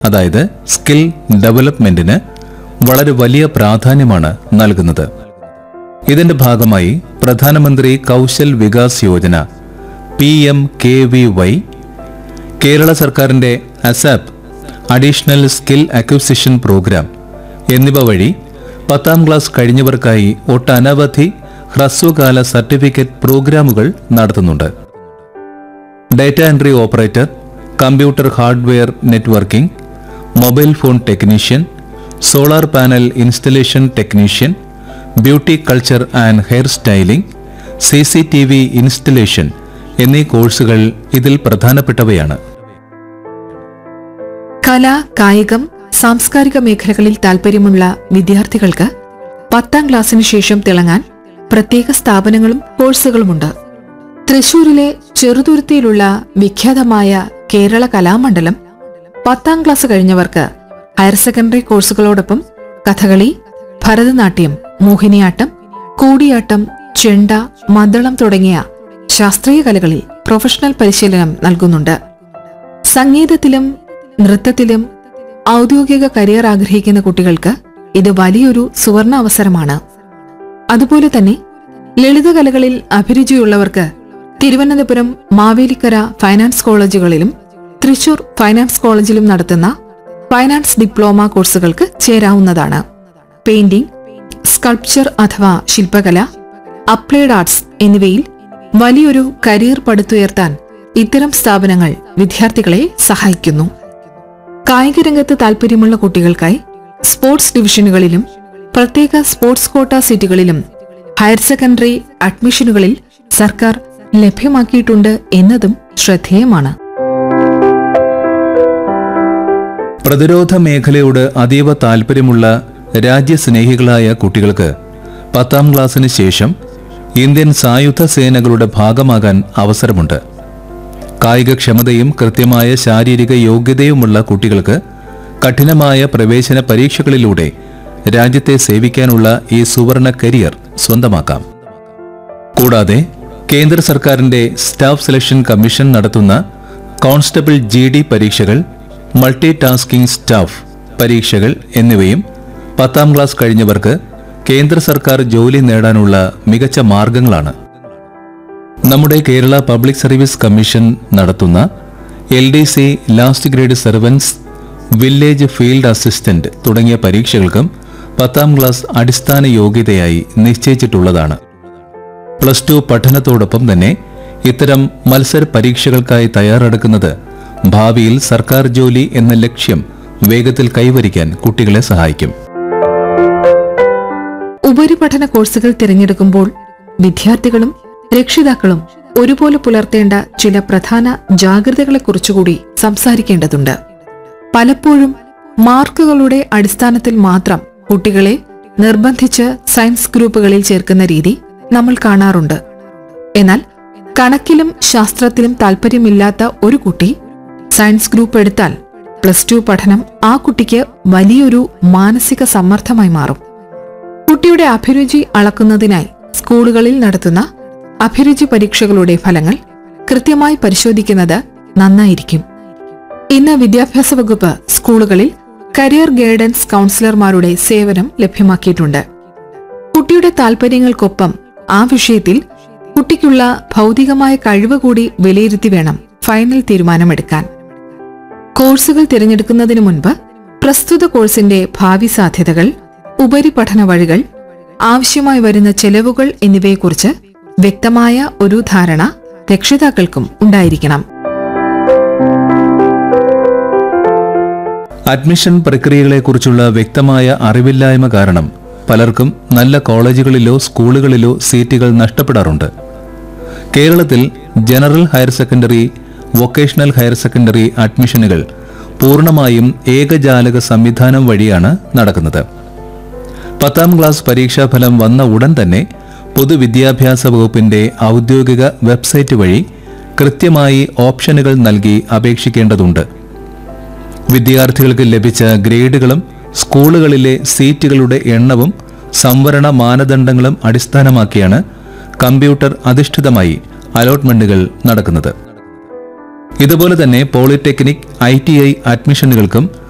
അതായത് സ്കിൽ ഡെവലപ്മെന്റിന് വളരെ വലിയ പ്രാധാന്യമാണ് നൽകുന്നത്. ഇതിന്റെ ഭാഗമായി പ്രധാനമന്ത്രി കൗശൽ വികാസ് യോജന PMKVY, കേരള സർക്കാരിന്റെ ASAP additional skill acquisition programme എന്നിവ വഴി 10ാം ക്ലാസ് കഴിഞ്ഞവർക്കായി ഒട്ടനവധി ഹ്രസ്വകാല സർട്ടിഫിക്കറ്റ് പ്രോഗ്രാമുകൾ നടത്തുന്നുണ്ട്. Data entry operator, computer hardware networking, mobile phone technician, solar panel installation technician, beauty culture and hair styling, CCTV installation എന്നീ കോഴ്സുകൾ ഇതിൽ പ്രധാനപ്പെട്ടവയാണ്. കല, കായികം, സാംസ്കാരിക മേഖലകളിൽ താൽപര്യമുള്ള വിദ്യാർത്ഥികൾക്ക് 10ാം ക്ലാസ്സിന് ശേഷം തിളങ്ങാൻ പ്രത്യേക സ്ഥാപനങ്ങളും കോഴ്സുകളുമുണ്ട്. തൃശൂരിലെ ചെറുതുരുത്തിയിലുള്ള വിഖ്യാതമായ Kerala Kalamandalam 10ാം class കഴിഞ്ഞവർക്ക് higher secondary കോഴ്സുകളോടൊപ്പം Kathakali, Bharatanatyam, Mohiniyattam, Koodiyattam, ചെണ്ട, മദ്ദളം തുടങ്ങിയ ശാസ്ത്രീയ കലകളിൽ പ്രൊഫഷണൽ പരിശീലനം നൽകുന്നുണ്ട്. സംഗീതത്തിലും നൃത്തത്തിലും ഔദ്യോഗിക കരിയർ ആഗ്രഹിക്കുന്ന കുട്ടികൾക്ക് ഇത് വലിയൊരു സുവർണ അവസരമാണ്. അതുപോലെ തന്നെ ലളിതകലകളിൽ അഭിരുചിയുള്ളവർക്ക് തിരുവനന്തപുരം മാവേലിക്കര ഫൈനാൻസ് കോളേജുകളിലും തൃശൂർ ഫൈനാൻസ് കോളേജിലും നടത്തുന്ന ഫൈനാൻസ് ഡിപ്ലോമ കോഴ്സുകൾക്ക് ചേരാവുന്നതാണ്. പെയിന്റിംഗ്, സ്കൾപ്ചർ അഥവാ ശില്പകല, അപ്ലൈഡ് ആർട്സ് എന്നിവയിൽ വലിയൊരു കരിയർ പടുത്തുയർത്താൻ ഇത്തരം സ്ഥാപനങ്ങൾ വിദ്യാർത്ഥികളെ സഹായിക്കുന്നു. കായിക രംഗത്ത് താൽപര്യമുള്ള കുട്ടികൾക്കായി സ്പോർട്സ് ഡിവിഷനുകളിലും പ്രത്യേക സ്പോർട്സ് കോട്ട സീറ്റുകളിലും ഹയർ സെക്കൻഡറി അഡ്മിഷനുകളിൽ സർക്കാർ ലഭ്യമാക്കിയിട്ടുണ്ട് എന്നതും ശ്രദ്ധേയമാണ്. പ്രതിരോധ മേഖലയോട് അതീവ താൽപര്യമുള്ള രാജ്യസ്നേഹികളായ കുട്ടികൾക്ക് 10ാം ക്ലാസ്സിന് ശേഷം ഇന്ത്യൻ സായുധ സേനകളുടെ ഭാഗമാകാൻ അവസരമുണ്ട്. കായികക്ഷമതയും കൃത്യമായ ശാരീരിക യോഗ്യതയുമുള്ള കുട്ടികൾക്ക് കഠിനമായ പ്രവേശന പരീക്ഷകളിലൂടെ രാജ്യത്തെ സേവിക്കാനുള്ള ഈ സുവർണ കരിയർ സ്വന്തമാക്കാം. കൂടാതെ കേന്ദ്ര സർക്കാരിന്റെ സ്റ്റാഫ് സെലക്ഷൻ കമ്മീഷൻ നടത്തുന്ന കോൺസ്റ്റബിൾ GD പരീക്ഷകൾ, മൾട്ടി ടാസ്കിംഗ് സ്റ്റാഫ് പരീക്ഷകൾ എന്നിവയും 10ാം ക്ലാസ് കഴിഞ്ഞവർക്ക് കേന്ദ്ര സർക്കാർ ജോലി നേടാനുള്ള മികച്ച മാർഗങ്ങളാണ്. നമ്മുടെ കേരള പബ്ലിക് സർവീസ് കമ്മീഷൻ നടത്തുന്ന LDC last grade servants, village field assistant തുടങ്ങിയ പരീക്ഷകൾക്കും 10ാം ക്ലാസ് അടിസ്ഥാന യോഗ്യതയായി നിശ്ചയിച്ചിട്ടുള്ളതാണ്. +2 പഠനത്തോടൊപ്പം തന്നെ ഇത്തരം മത്സര പരീക്ഷകൾക്കായി തയ്യാറെടുക്കുന്നത് ഭാവിയിൽ സർക്കാർ ജോലി എന്ന ലക്ഷ്യം വേഗത്തിൽ കൈവരിക്കാൻ കുട്ടികളെ സഹായിക്കും. ഉപരിപഠന കോഴ്സുകൾ തിരഞ്ഞെടുക്കുമ്പോൾ വിദ്യാർത്ഥികളും രക്ഷിതാക്കളും ഒരുപോലെ പുലർത്തേണ്ട ചില പ്രധാന ജാഗ്രതകളെക്കുറിച്ചുകൂടി സംസാരിക്കേണ്ടതുണ്ട്. പലപ്പോഴും മാർക്കുകളുടെ അടിസ്ഥാനത്തിൽ മാത്രം കുട്ടികളെ നിർബന്ധിച്ച് സയൻസ് ഗ്രൂപ്പുകളിൽ ചേർക്കുന്ന രീതി നമ്മൾ കാണാറുണ്ട്. എന്നാൽ കണക്കിലും ശാസ്ത്രത്തിലും താൽപര്യമില്ലാത്ത ഒരു കുട്ടി സയൻസ് ഗ്രൂപ്പ് എടുത്താൽ +2 പഠനം ആ കുട്ടിക്ക് വലിയൊരു മാനസിക സമ്മർദ്ദമായി മാറും. കുട്ടിയുടെ അഭിരുചി അളക്കുന്നതിനായി സ്കൂളുകളിൽ നടത്തുന്ന അഭിരുചി പരീക്ഷകളുടെ ഫലങ്ങൾ കൃത്യമായി പരിശോധിക്കുന്നത് നന്നായിരിക്കും. ഇന്ന് വിദ്യാഭ്യാസ വകുപ്പ് സ്കൂളുകളിൽ കരിയർ ഗൈഡൻസ് കൗൺസിലർമാരുടെ സേവനം ലഭ്യമാക്കിയിട്ടുണ്ട്. കുട്ടിയുടെ താൽപര്യങ്ങൾക്കൊപ്പം ആ വിഷയത്തിൽ കുട്ടിക്കുള്ള ഭൗതികമായ കഴിവ് കൂടി വിലയിരുത്തി വേണം ഫൈനൽ തീരുമാനമെടുക്കാൻ. കോഴ്സുകൾ തിരഞ്ഞെടുക്കുന്നതിന് മുൻപ് പ്രസ്തുത കോഴ്സിന്റെ ഭാവി സാധ്യതകൾ, ഉപരിപഠന വഴികൾ, ആവശ്യമായി വരുന്ന ചെലവുകൾ എന്നിവയെക്കുറിച്ച് വ്യക്തമായ ഒരു ധാരണ രക്ഷിതാക്കൾക്കും ഉണ്ടായിരിക്കണം. അഡ്മിഷൻ പ്രക്രിയകളെക്കുറിച്ചുള്ള വ്യക്തമായ അറിവില്ലായ്മ കാരണം പലർക്കും നല്ല കോളേജുകളിലോ സ്കൂളുകളിലോ സീറ്റുകൾ നഷ്ടപ്പെടാറുണ്ട്. കേരളത്തിൽ general higher secondary, vocational higher secondary അഡ്മിഷനുകൾ പൂർണ്ണമായും ഏകജാലക സംവിധാനം വഴിയാണ് നടക്കുന്നത്. 10ാം ക്ലാസ് പരീക്ഷാഫലം വന്ന ഉടൻ തന്നെ പൊതുവിദ്യാഭ്യാസ വകുപ്പിന്റെ ഔദ്യോഗിക വെബ്സൈറ്റ് വഴി കൃത്യമായി ഓപ്ഷനുകൾ നൽകി അപേക്ഷിക്കേണ്ടതുണ്ട്. വിദ്യാർത്ഥികൾക്ക് ലഭിച്ച ഗ്രേഡുകളും സ്കൂളുകളിലെ സീറ്റുകളുടെ എണ്ണവും സംവരണ മാനദണ്ഡങ്ങളും അടിസ്ഥാനമാക്കിയാണ് കമ്പ്യൂട്ടർ അധിഷ്ഠിതമായി അലോട്ട്മെന്റുകൾ നടക്കുന്നത്. ഇതുപോലെ തന്നെ പോളിടെക്നിക്, ITI അഡ്മിഷനുകൾക്കും